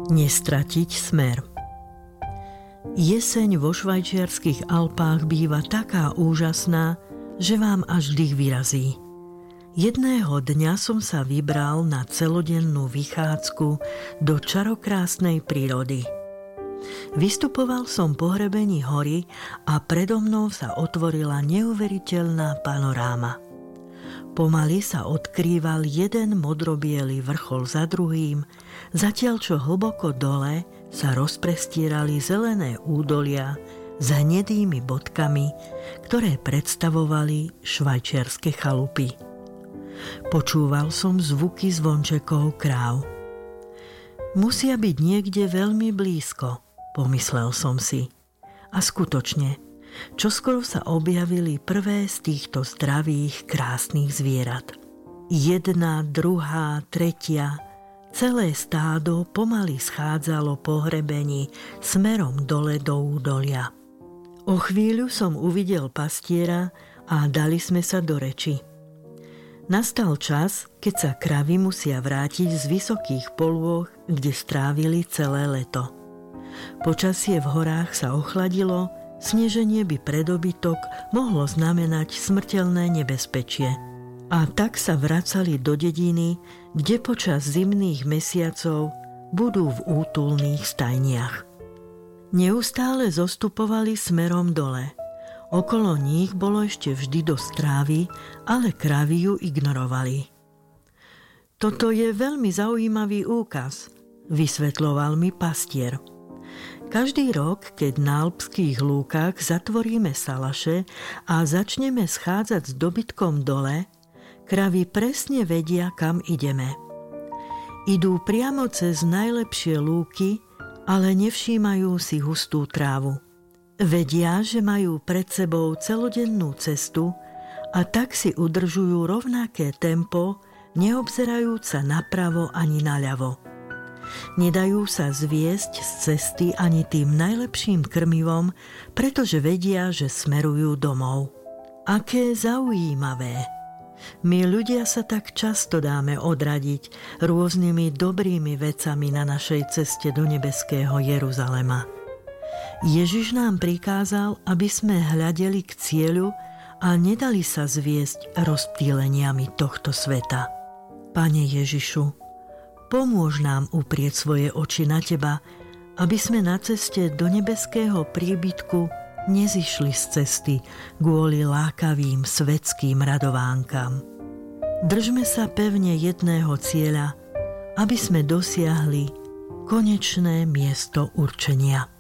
Nestratiť smer. Jeseň vo švajčiarskych Alpách býva taká úžasná, že vám až dých vyrazí. Jedného dňa som sa vybral na celodennú vychádzku do čarokrásnej prírody. Vystupoval som po hrebení hory a predo mnou sa otvorila neuveriteľná panoráma. Pomaly sa odkrýval jeden modrobiely vrchol za druhým, zatiaľ čo hlboko dole sa rozprestierali zelené údolia s hnedými bodkami, ktoré predstavovali švajčiarske chalupy. Počúval som zvuky zvončekov kráv. Musia byť niekde veľmi blízko, pomyslel som si. A skutočne, čoskoro sa objavili prvé z týchto zdravých, krásnych zvierat. Jedna, druhá, tretia, celé stádo pomaly schádzalo po hrebení smerom dole do údolia. O chvíľu som uvidel pastiera a dali sme sa do reči. Nastal čas, keď sa kravy musia vrátiť z vysokých polôch, kde strávili celé leto. Počasie v horách sa ochladilo, sneženie by pre dobytok mohlo znamenať smrteľné nebezpečie. A tak sa vracali do dediny, kde počas zimných mesiacov budú v útulných stajniach. Neustále zostupovali smerom dole. Okolo nich bolo ešte vždy dosť trávy, ale kravy ju ignorovali. Toto je veľmi zaujímavý úkaz, vysvetľoval mi pastier. Každý rok, keď na alpských lúkach zatvoríme salaše a začneme schádzať s dobytkom dole, kravy presne vedia, kam ideme. Idú priamo cez najlepšie lúky, ale nevšímajú si hustú trávu. Vedia, že majú pred sebou celodennú cestu a tak si udržujú rovnaké tempo, neobzerajúc sa napravo ani naľavo. Nedajú sa zviesť z cesty ani tým najlepším krmivom, pretože vedia, že smerujú domov. Aké zaujímavé! My ľudia sa tak často dáme odradiť rôznymi dobrými vecami na našej ceste do nebeského Jeruzalema. Ježiš nám prikázal, aby sme hľadeli k cieľu a nedali sa zviesť rozptýleniami tohto sveta. Pane Ježišu, pomôž nám uprieť svoje oči na Teba, aby sme na ceste do nebeského príbytku nezišli z cesty kvôli lákavým svetským radovánkam. Držme sa pevne jedného cieľa, aby sme dosiahli konečné miesto určenia.